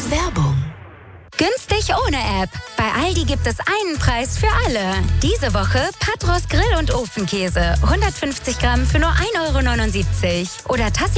Werbung. Günstig ohne App. Bei Aldi gibt es einen Preis für alle. Diese Woche Patros Grill- und Ofenkäse. 150 Gramm für nur 1,79 € Oder Tassi